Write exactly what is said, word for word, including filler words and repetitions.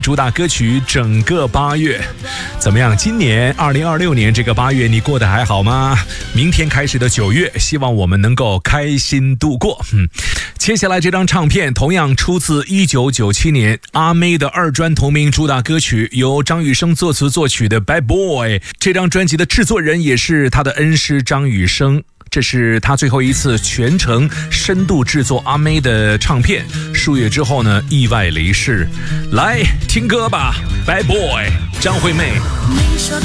主打歌曲整个八月，怎么样？今年二零二六年这个八月你过得还好吗？明天开始的九月，希望我们能够开心度过。嗯，接下来这张唱片同样出自一九九七年阿妹的二专同名主打歌曲，由张雨生作词作曲的《Bad Boy》。这张专辑的制作人也是他的恩师张雨生。这是他最后一次全程深度制作阿妹的唱片，数月之后呢，意外离世。来听歌吧， Bad Boy 张惠妹。